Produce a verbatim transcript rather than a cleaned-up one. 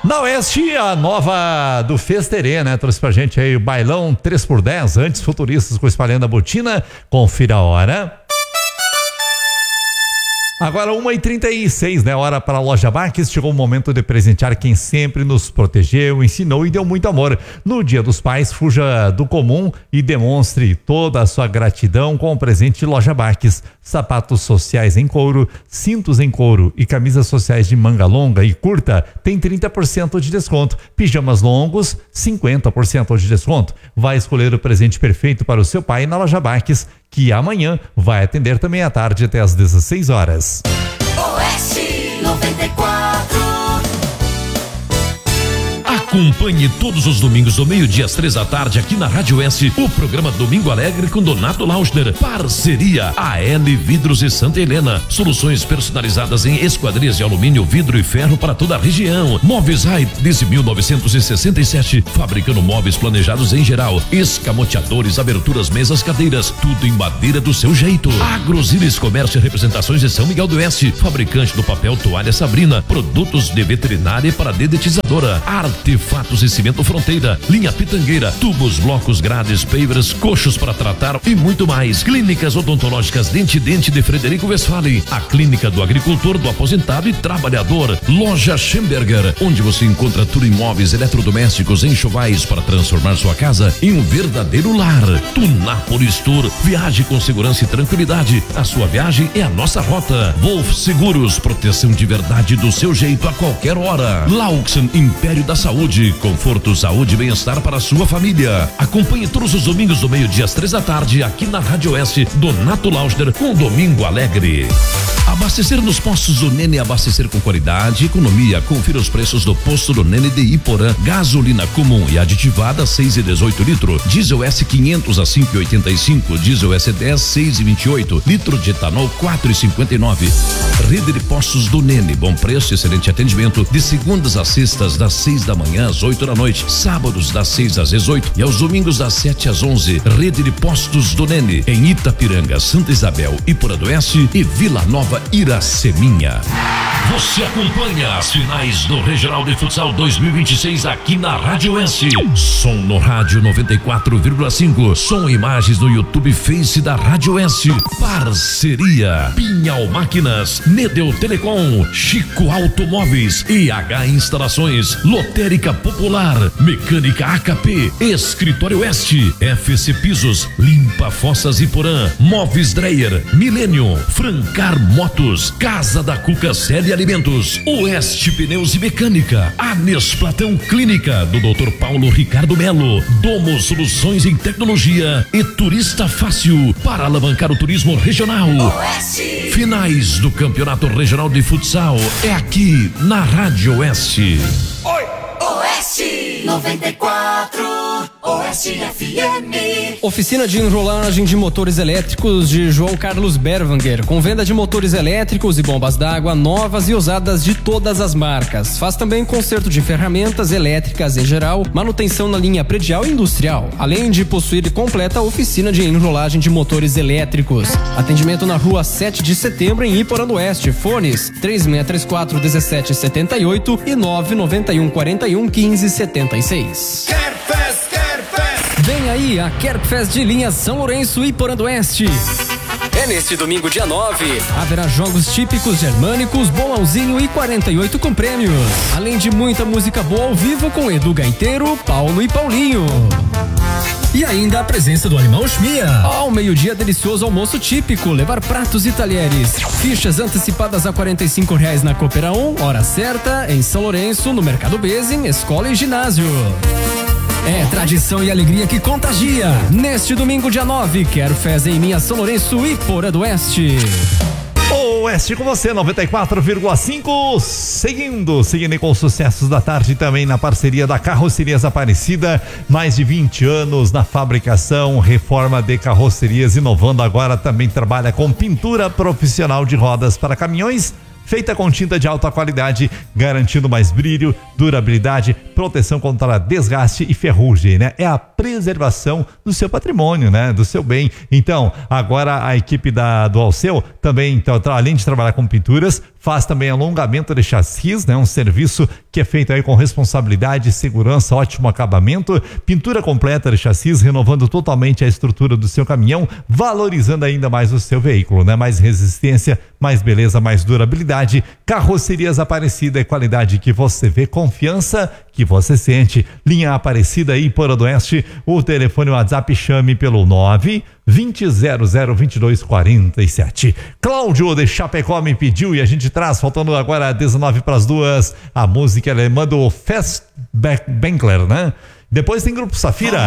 Na Oeste, a nova do Festerê, né? Trouxe pra gente aí o bailão três por dez, antes futuristas com Espalhando a Botina. Confira a hora. Agora uma e trinta e seis, né? Hora para a Loja Baques. Chegou o momento de presentear quem sempre nos protegeu, ensinou e deu muito amor. No Dia dos Pais, fuja do comum e demonstre toda a sua gratidão com o presente Loja Baques. Sapatos sociais em couro, cintos em couro e camisas sociais de manga longa e curta tem trinta por cento de desconto. Pijamas longos, cinquenta por cento de desconto. Vai escolher o presente perfeito para o seu pai na Loja Baques, que amanhã vai atender também à tarde até às dezesseis horas. Oeste noventa e quatro. Acompanhe todos os domingos do meio-dia às três da tarde aqui na Rádio Oeste o programa Domingo Alegre com Donato Lauschner. Parceria A L Vidros e Santa Helena. Soluções personalizadas em esquadrias de alumínio, vidro e ferro para toda a região. Móveis Rai desde mil novecentos e sessenta e sete, fabricando móveis planejados em geral. Escamoteadores, aberturas, mesas, cadeiras, tudo em madeira do seu jeito. Agrosilis Comércio e Representações de São Miguel do Oeste, fabricante do papel Toalha Sabrina, produtos de veterinária para dedetizadora. Artefatos e Cimento Fronteira, linha Pitangueira, tubos, blocos, grades, pavers, coxos para tratar e muito mais. Clínicas odontológicas Dente Dente de Frederico Westphalen, a clínica do agricultor, do aposentado e trabalhador. Loja Schemberger, onde você encontra tudo em móveis, eletrodomésticos, enxovais para transformar sua casa em um verdadeiro lar. Tunápolis Tour, viaje com segurança e tranquilidade. A sua viagem é a nossa rota. Wolf Seguros, proteção de verdade do seu jeito a qualquer hora. Lauxen, Império da Saúde, conforto, saúde e bem-estar para a sua família. Acompanhe todos os domingos do meio-dia às três da tarde aqui na Rádio Oeste, Donato Lauschner com Domingo Alegre. Abastecer nos postos do Nene, abastecer com qualidade e economia. Confira os preços do posto do Nene de Iporã. Gasolina comum e aditivada seis e dezoito litro, diesel S quinhentos a cinco e oitenta e cinco, diesel S dez seis e vinte e oito, litro de etanol quatro e cinquenta e nove. Rede de postos do Nene, bom preço, excelente atendimento de segundas a sextas das seis da manhã às oito da noite, sábados das seis às dezoito e aos domingos das sete às onze. Rede de postos do Nene em Itapiranga, Santa Isabel, Iporã do Oeste e Vila Nova, Iraceminha. Você acompanha as finais do Regional de Futsal dois mil e vinte e seis aqui na Rádio Oeste. Som no rádio noventa e quatro vírgula cinco. Som e imagens no YouTube Face da Rádio Oeste. Parceria Pinhal Máquinas, Nedeu Telecom, Chico Automóveis, E H Instalações, Lotérica Popular, Mecânica A K P, Escritório Oeste, F C Pisos, Limpa Fossas Iporã, Móveis Dreyer, Millennium, Francar Motos, Casa da Cuca Célia Alimentos, Oeste Pneus e Mecânica, Anes Platão Clínica do doutor Paulo Ricardo Melo, Domo Soluções em Tecnologia e Turista Fácil para alavancar o turismo regional. Oeste. Finais do Campeonato Regional de Futsal é aqui na Rádio Oeste. Oi! Oeste noventa e quatro, Oeste F M. Oficina de enrolagem de motores elétricos de João Carlos Berwanger, com venda de motores elétricos e bombas d'água novas e usadas de todas as marcas. Faz também conserto de ferramentas elétricas em geral, manutenção na linha predial e industrial, além de possuir completa oficina de enrolagem de motores elétricos. Atendimento na rua sete de setembro em Iporã do Oeste. Fones três seis três quatro um sete sete oito e nove nove um quatro um quinze setenta e seis. Kerfest, Kerfest. Vem aí a Kerfest de linha São Lourenço e Iporã do Oeste. É neste domingo, dia nove. Haverá jogos típicos germânicos, bolãozinho e quarenta e oito com prêmios. Além de muita música boa ao vivo com Edu Gaiteiro, Paulo e Paulinho. E ainda a presença do Animal Schmia. Ao meio-dia, delicioso almoço típico, levar pratos e talheres. Fichas antecipadas a quarenta e cinco reais na Coopera um, hora certa, em São Lourenço, no Mercado Bezem, escola e ginásio. É tradição e alegria que contagia. Neste domingo, dia nove, quero festa em minha São Lourenço e Iporã do Oeste. Oeste com você, noventa e quatro vírgula cinco, seguindo, seguindo com os sucessos da tarde também na parceria da Carrocerias Aparecida, mais de vinte anos na fabricação, reforma de carrocerias, inovando agora também trabalha com pintura profissional de rodas para caminhões, feita com tinta de alta qualidade, garantindo mais brilho, durabilidade, proteção contra desgaste e ferrugem, né? É a preservação do seu patrimônio, né? Do seu bem. Então, agora a equipe da, do Alceu também, então, além de trabalhar com pinturas, faz também alongamento de chassis, né? Um serviço que é feito aí com responsabilidade, segurança, ótimo acabamento, pintura completa de chassis, renovando totalmente a estrutura do seu caminhão, valorizando ainda mais o seu veículo, né? Mais resistência, mais beleza, mais durabilidade. Carrocerias Aparecida é qualidade que você vê, confiança que você sente. Linha Aparecida aí, Porã do Oeste. O telefone WhatsApp, chame pelo nove vinte zero zero vinte e dois quarenta e sete. Cláudio de Chapecó me pediu e a gente traz, faltando agora dezenove para as duas, a música alemã do Festbankler, né? Depois tem Grupo Safira.